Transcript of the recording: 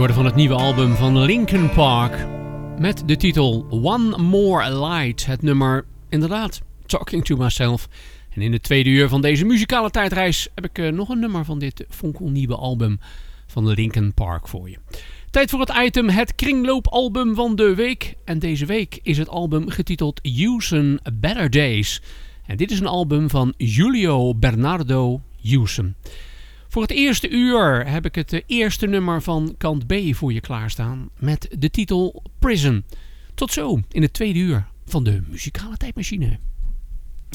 hoorde van het nieuwe album van Linkin Park met de titel One More Light. Het nummer, inderdaad, Talking to Myself. En in de tweede uur van deze muzikale tijdreis heb ik nog een nummer van dit fonkelnieuwe album van Linkin Park voor je. Tijd voor het item, het kringloopalbum van de week. En deze week is het album getiteld Hewson Better Days. En dit is een album van Julio Bernardo Hewson. Voor het eerste uur heb ik het eerste nummer van kant B voor je klaarstaan met de titel Prison. Tot zo in het tweede uur van de muzikale tijdmachine.